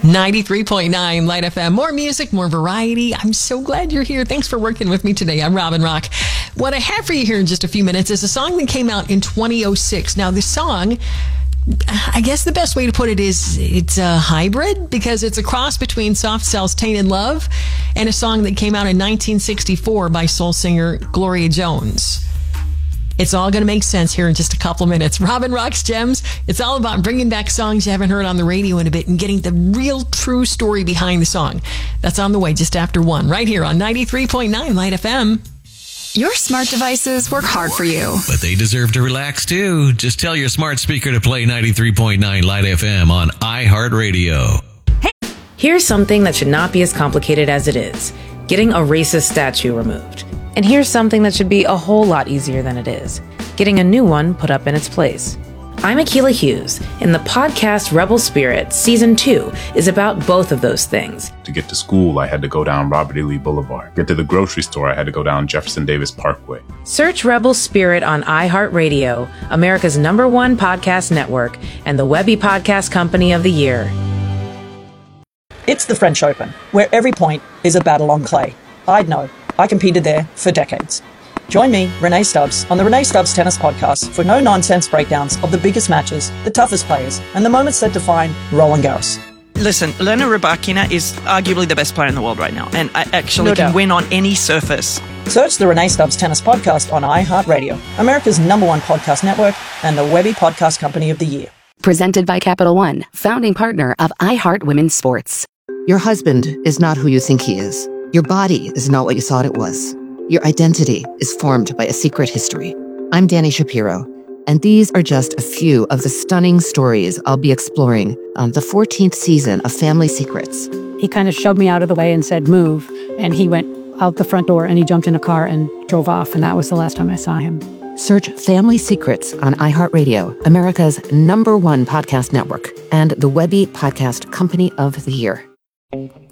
93.9 Light FM. More music, more variety. I'm so glad you're here. Thanks for working with me today. I'm Robin Rock. What I have for you here in just a few minutes is a song that came out in 2006. Now, this song, I guess the best way to put it is it's a hybrid because it's a cross between Soft Cell's Tainted Love and a song that came out in 1964 by soul singer Gloria Jones. It's all going to make sense here in just a couple minutes. Robin Rock's Gems. It's all about bringing back songs you haven't heard on the radio in a bit and getting the real true story behind the song. That's on the way just after 1 right here on 93.9 Light FM. Your smart devices work hard for you, but they deserve to relax too. Just tell your smart speaker to play 93.9 Light FM on iHeartRadio. Here's something that should not be as complicated as it is. Getting a racist statue removed. And here's something that should be a whole lot easier than it is. Getting a new one put up in its place. I'm Akilah Hughes, and the podcast Rebel Spirit Season 2 is about both of those things. To get to school, I had to go down Robert E. Lee Boulevard. Get to the grocery store, I had to go down Jefferson Davis Parkway. Search Rebel Spirit on iHeartRadio, America's #1 podcast network, and the Webby Podcast Company of the Year. It's the French Open, where every point is a battle on clay. I'd know. I competed there for decades. Join me, Renee Stubbs, on the Renee Stubbs Tennis Podcast for no-nonsense breakdowns of the biggest matches, the toughest players, and the moments that define Roland Garros. Listen, Elena Rybakina is arguably the best player in the world right now, and I actually can win on any surface. Search the Renee Stubbs Tennis Podcast on iHeartRadio, America's #1 podcast network, and the Webby Podcast Company of the Year. Presented by Capital One, founding partner of iHeart Women's Sports. Your husband is not who you think he is. Your body is not what you thought it was. Your identity is formed by a secret history. I'm Dani Shapiro, and these are just a few of the stunning stories I'll be exploring on the 14th season of Family Secrets. He kind of shoved me out of the way and said, move. And he went out the front door and he jumped in a car and drove off. And that was the last time I saw him. Search Family Secrets on iHeartRadio, America's #1 podcast network, and the Webby Podcast Company of the Year.